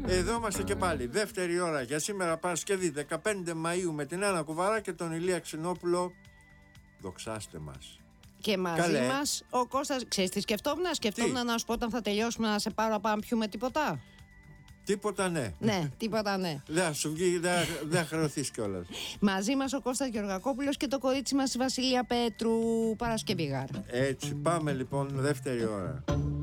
Εδώ είμαστε και πάλι. Δεύτερη ώρα για σήμερα, Παρασκευή 15 Μαΐου, με την Άννα Κουβαρά και τον Ηλία Ξενόπουλο. Δοξάστε μας. Και μαζί μας ο Κώστας. Ξέρεις τι σκεφτόμουν? Σκεφτόμουν να σου πω όταν θα τελειώσουμε να σε πάρω να πιούμε τίποτα. Τίποτα ναι. Ναι, τίποτα ναι. Δεν σου βγει, δεν χρεωθείς κιόλας. Μαζί μας ο Κώστας Γεωργακόπουλος και το κορίτσι μας η Βασιλεία Πέτρου. Παρασκευή γάρα. Έτσι, πάμε λοιπόν δεύτερη ώρα.